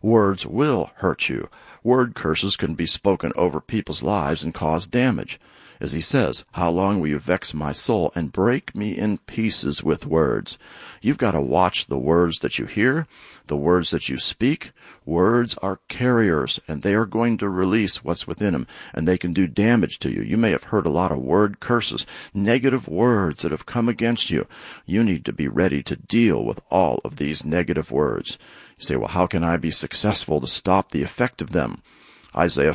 Words will hurt you. Word curses can be spoken over people's lives and cause damage. As he says, how long will you vex my soul and break me in pieces with words? You've got to watch the words that you hear, the words that you speak. Words are carriers, and they are going to release what's within them, and they can do damage to you. You may have heard a lot of word curses, negative words that have come against you. You need to be ready to deal with all of these negative words. You say, well, how can I be successful to stop the effect of them? Isaiah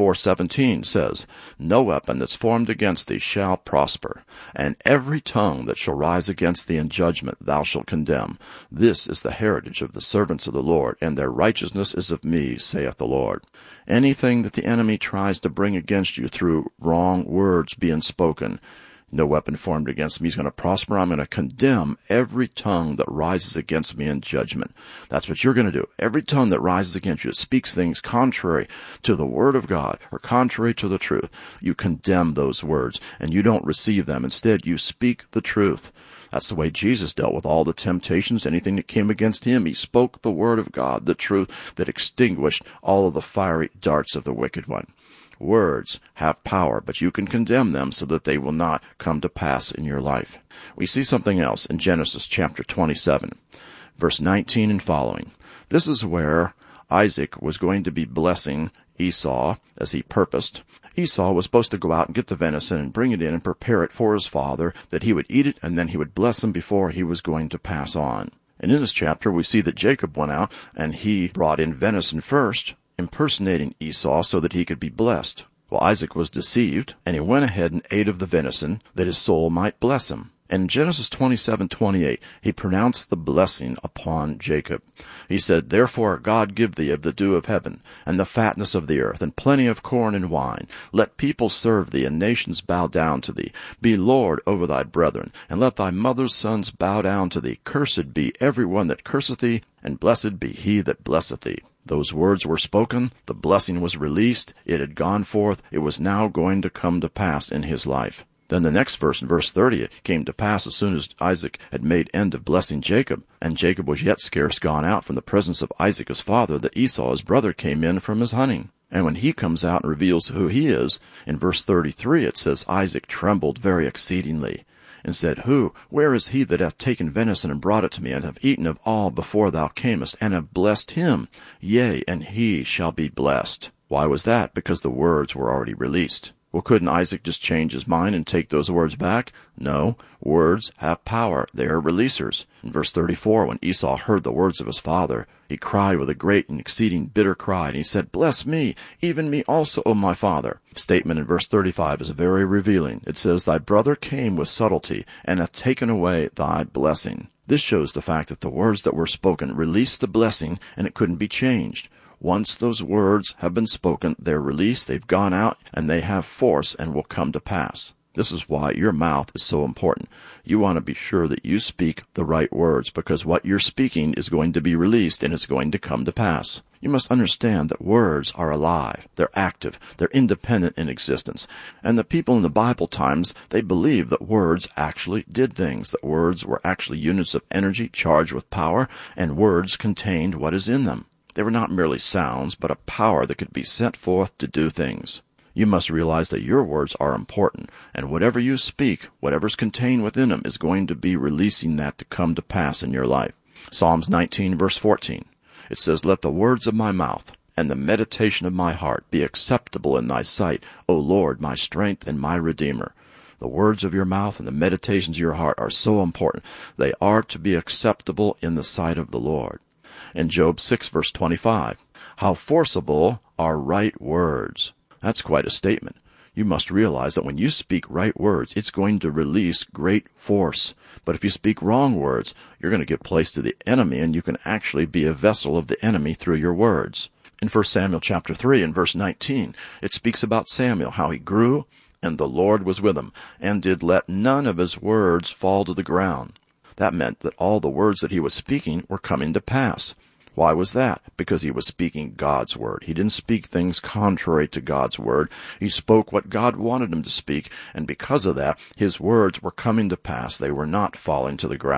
54:17 says, no weapon that's formed against thee shall prosper, and every tongue that shall rise against thee in judgment thou shalt condemn. This is the heritage of the servants of the Lord, and their righteousness is of me, saith the Lord. Anything that the enemy tries to bring against you through wrong words being spoken, no weapon formed against me is going to prosper. I'm going to condemn every tongue that rises against me in judgment. That's what you're going to do. Every tongue that rises against you, that speaks things contrary to the word of God or contrary to the truth, you condemn those words and you don't receive them. Instead, you speak the truth. That's the way Jesus dealt with all the temptations, anything that came against him. He spoke the word of God, the truth that extinguished all of the fiery darts of the wicked one. Words have power, but you can condemn them so that they will not come to pass in your life. We see something else in Genesis chapter 27, verse 19 and following. This is where Isaac was going to be blessing Esau as he purposed. Esau was supposed to go out and get the venison and bring it in and prepare it for his father, that he would eat it and then he would bless him before he was going to pass on. And in this chapter, we see that Jacob went out and he brought in venison first, impersonating Esau so that he could be blessed. Well, Isaac was deceived, and he went ahead and ate of the venison that his soul might bless him. And in Genesis 27:28, he pronounced the blessing upon Jacob. He said, therefore God give thee of the dew of heaven, and the fatness of the earth, and plenty of corn and wine. Let people serve thee, and nations bow down to thee. Be Lord over thy brethren, and let thy mother's sons bow down to thee. Cursed be every one that curseth thee, and blessed be he that blesseth thee. Those words were spoken, the blessing was released, it had gone forth, it was now going to come to pass in his life. Then the next verse, in verse 30, it came to pass as soon as Isaac had made end of blessing Jacob, and Jacob was yet scarce gone out from the presence of Isaac his father, that Esau his brother came in from his hunting. And when he comes out and reveals who he is, in verse 33 it says, Isaac trembled very exceedingly, and said, where is he that hath taken venison and brought it to me, and have eaten of all before thou camest, and have blessed him? Yea, and he shall be blessed. Why was that? Because the words were already released. Well, couldn't Isaac just change his mind and take those words back? No, words have power. They are releasers. In verse 34, when Esau heard the words of his father, he cried with a great and exceeding bitter cry, and he said, bless me, even me also, O my father. The statement in verse 35 is very revealing. It says, thy brother came with subtlety, and hath taken away thy blessing. This shows the fact that the words that were spoken released the blessing, and it couldn't be changed. Once those words have been spoken, they're released, they've gone out, and they have force and will come to pass. This is why your mouth is so important. You want to be sure that you speak the right words, because what you're speaking is going to be released and it's going to come to pass. You must understand that words are alive, they're active, they're independent in existence. And the people in the Bible times, they believed that words actually did things, that words were actually units of energy charged with power, and words contained what is in them. They were not merely sounds, but a power that could be sent forth to do things. You must realize that your words are important, and whatever you speak, whatever's contained within them, is going to be releasing that to come to pass in your life. Psalms 19, verse 14. It says, let the words of my mouth and the meditation of my heart be acceptable in thy sight, O Lord, my strength and my Redeemer. The words of your mouth and the meditations of your heart are so important. They are to be acceptable in the sight of the Lord. In Job 6, verse 25, how forcible are right words. That's quite a statement. You must realize that when you speak right words, it's going to release great force. But if you speak wrong words, you're going to give place to the enemy, and you can actually be a vessel of the enemy through your words. In 1 Samuel chapter 3 and verse 19, it speaks about Samuel, how he grew, and the Lord was with him, and did let none of his words fall to the ground. That meant that all the words that he was speaking were coming to pass. Why was that? Because he was speaking God's word. He didn't speak things contrary to God's word. He spoke what God wanted him to speak, and because of that, his words were coming to pass. They were not falling to the ground.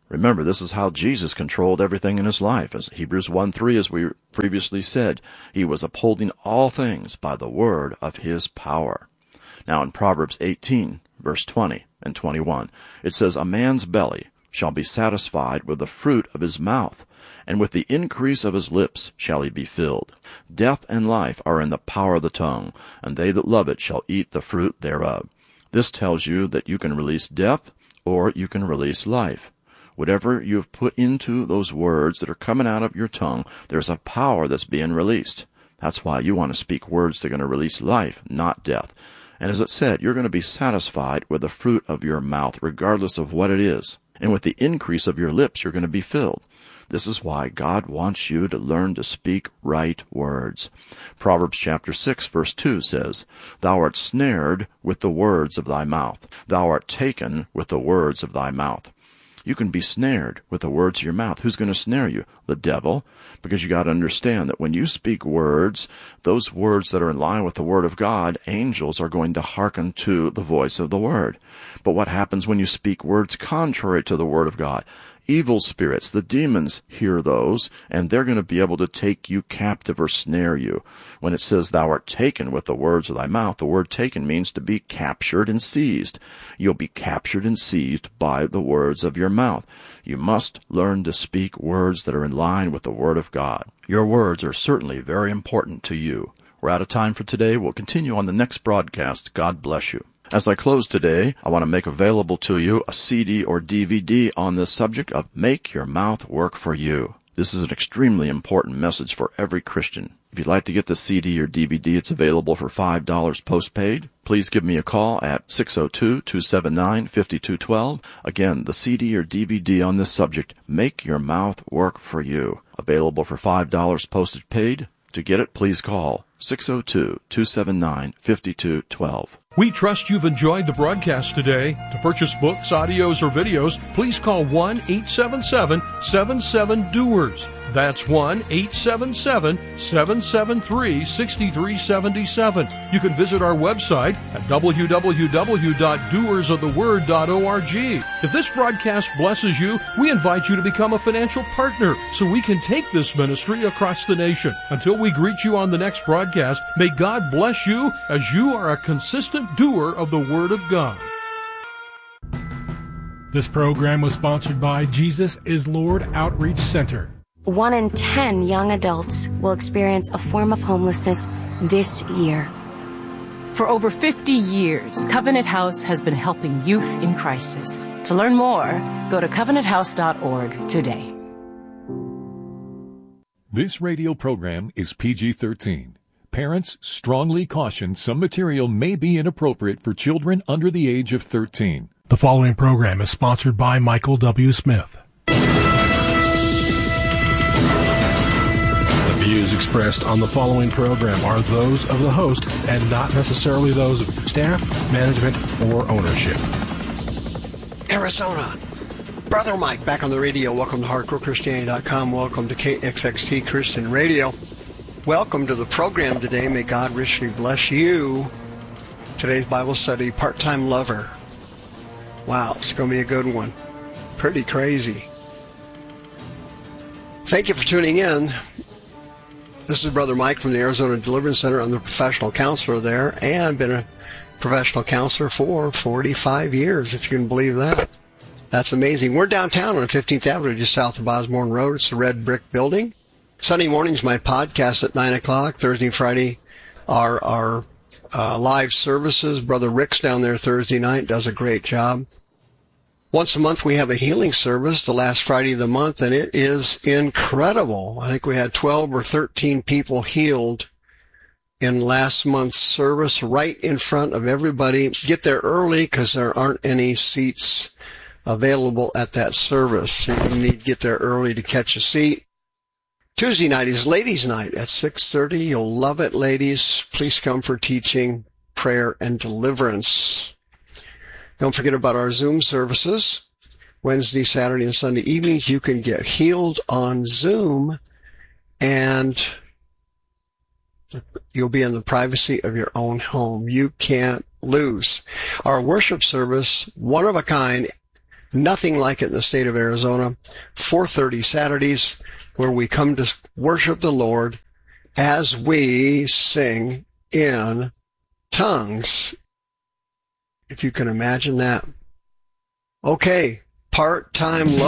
Remember, this is how Jesus controlled everything in his life. As Hebrews 1:3, as we previously said, he was upholding all things by the word of his power. Now in Proverbs 18, verse 20 and 21, it says, "A man's belly shall be satisfied with the fruit of his mouth, and with the increase of his lips shall he be filled. Death and life are in the power of the tongue, and they that love it shall eat the fruit thereof." This tells you that you can release death or you can release life. Whatever you have put into those words that are coming out of your tongue, there's a power that's being released. That's why you want to speak words that are going to release life, not death. And as it said, you're going to be satisfied with the fruit of your mouth, regardless of what it is. And with the increase of your lips, you're going to be filled. This is why God wants you to learn to speak right words. Proverbs chapter 6, verse 2 says, "Thou art snared with the words of thy mouth. Thou art taken with the words of thy mouth." You can be snared with the words of your mouth. Who's going to snare you? The devil. Because you got to understand that when you speak words, those words that are in line with the word of God, angels are going to hearken to the voice of the word. But what happens when you speak words contrary to the word of God? Evil spirits, the demons, hear those, and they're going to be able to take you captive or snare you. When it says, "Thou art taken with the words of thy mouth," the word taken means to be captured and seized. You'll be captured and seized by the words of your mouth. You must learn to speak words that are in line with the word of God. Your words are certainly very important to you. We're out of time for today. We'll continue on the next broadcast. God bless you. As I close today, I want to make available to you a CD or DVD on this subject of Make Your Mouth Work for You. This is an extremely important message for every Christian. If you'd like to get the CD or DVD, it's available for $5 postpaid. Please give me a call at 602-279-5212. Again, the CD or DVD on this subject, Make Your Mouth Work for You. Available for $5 postage paid. To get it, please call 602-279-5212. We trust you've enjoyed the broadcast today. To purchase books, audios, or videos, please call 1-877-77-DOERS. That's 1-877-773-6377. You can visit our website at www.doersoftheword.org. If this broadcast blesses you, we invite you to become a financial partner so we can take this ministry across the nation. Until we greet you on the next broadcast, may God bless you as you are a consistent doer of the Word of God. This program was sponsored by Jesus is Lord Outreach Center. 1 in 10 young adults will experience a form of homelessness this year. For over 50 years, Covenant House has been helping youth in crisis. To learn more, go to covenanthouse.org today. This radio program is PG-13. Parents strongly caution some material may be inappropriate for children under the age of 13. The following program is sponsored by Michael W. Smith. The views expressed on the following program are those of the host and not necessarily those of staff, management, or ownership. Arizona. Brother Mike back on the radio. Welcome to HardcoreChristianity.com. Welcome to KXXT Christian Radio. Welcome to the program today. May God richly bless you. Today's Bible study, Part-Time Lover. Wow, it's going to be a good one. Pretty crazy. Thank you for tuning in. This is Brother Mike from the Arizona Deliverance Center. I'm the professional counselor there and been a professional counselor for 45 years, if you can believe that. That's amazing. We're downtown on 15th Avenue, just south of Osborne Road. It's a red brick building. Sunday mornings, my podcast at 9 o'clock. Thursday and Friday are our live services. Brother Rick's down there Thursday night, does a great job. Once a month, we have a healing service the last Friday of the month, and it is incredible. I think we had 12 or 13 people healed in last month's service right in front of everybody. Get there early because there aren't any seats available at that service. You need to get there early to catch a seat. Tuesday night is Ladies' Night at 6:30. You'll love it, ladies. Please come for teaching, prayer, and deliverance. Don't forget about our Zoom services. Wednesday, Saturday, and Sunday evenings, you can get healed on Zoom, and you'll be in the privacy of your own home. You can't lose. Our worship service, one of a kind, Nothing like it in the state of Arizona. 4:30 Saturdays, where we come to worship the Lord as we sing in tongues. If you can imagine that. Okay, part-time